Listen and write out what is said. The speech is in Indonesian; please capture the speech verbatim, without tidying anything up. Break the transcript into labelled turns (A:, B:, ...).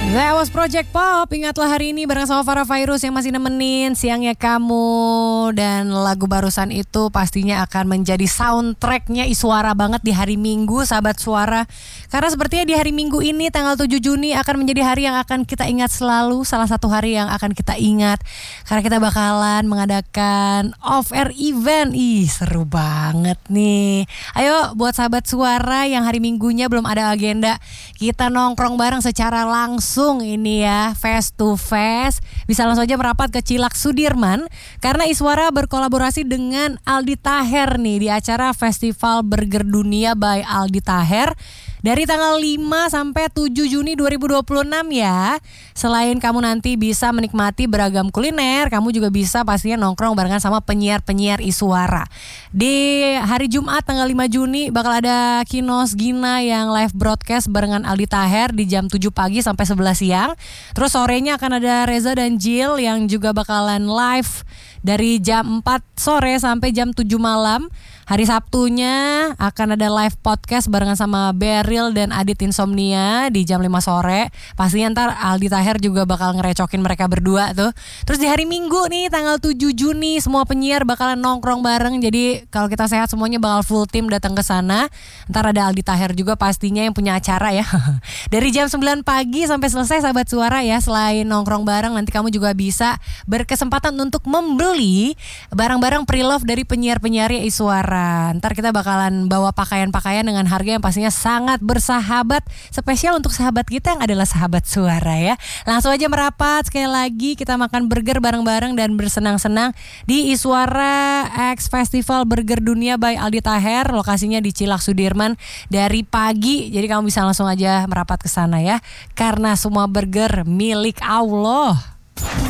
A: That was Project Pop. Ingatlah hari ini bareng sama Farah Fairuz yang masih nemenin siangnya kamu. Dan lagu barusan itu pastinya akan menjadi soundtracknya Iswara banget di hari Minggu, sahabat suara. Karena sepertinya di hari Minggu ini tanggal tujuh Juni akan menjadi hari yang akan kita ingat selalu. Salah satu hari yang akan kita ingat. Karena kita bakalan mengadakan off-air event. Ih, seru banget nih. Ayo buat sahabat suara yang hari Minggunya belum ada agenda, kita nongkrong bareng secara langsung ini ya, face to face. Bisa langsung aja merapat ke Cilak Sudirman karena Iswara berkolaborasi dengan Aldi Taher nih di acara Festival Burger Dunia by Aldi Taher dari tanggal lima sampai tujuh Juni dua ribu dua puluh enam ya. Selain kamu nanti bisa menikmati beragam kuliner, kamu juga bisa pastinya nongkrong barengan sama penyiar-penyiar Iswara. Di hari Jumat tanggal lima Juni bakal ada Kinos Gina yang live broadcast barengan Aldi Taher di jam tujuh pagi sampai sebelas siang. Terus sorenya akan ada Reza dan Jill yang juga bakalan live dari jam empat sore sampai jam tujuh malam. Hari Sabtunya akan ada live podcast barengan sama Beryl dan Adit Insomnia di jam lima sore. Pastinya ntar Aldi Taher juga bakal ngerecokin mereka berdua tuh. Terus di hari Minggu nih tanggal tujuh Juni semua penyiar bakalan nongkrong bareng. Jadi kalau kita sehat semuanya bakal full tim datang ke sana. Ntar ada Aldi Taher juga pastinya yang punya acara ya. Dari jam sembilan pagi sampai selesai sahabat suara ya. Selain nongkrong bareng nanti kamu juga bisa berkesempatan untuk membeli barang-barang pre-love dari penyiar-penyiarnya Iswara. Ntar kita bakalan bawa pakaian-pakaian dengan harga yang pastinya sangat bersahabat. Spesial untuk sahabat kita yang adalah sahabat suara ya. Langsung aja merapat sekali lagi. Kita makan burger bareng-bareng dan bersenang-senang di Iswara X Festival Burger Dunia by Aldi Taher. Lokasinya di Cilak Sudirman dari pagi. Jadi kamu bisa langsung aja merapat ke sana ya. Karena semua burger milik Allah.